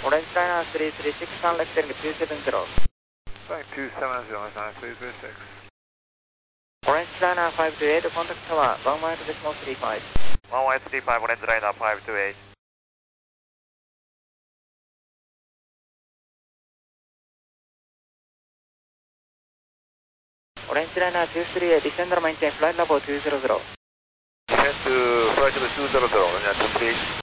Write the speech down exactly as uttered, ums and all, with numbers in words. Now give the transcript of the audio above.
Orange Liner three three six, selecting two seven zero. Flight two seven zero, nine three three six. Orange Liner five two eight, contact tower, one one decimal three five. one one three five, Orange Liner five two eight. Orange Liner two three eight, descend and maintain flight level two zero zero. Descend to flight level two zero zero, and complete.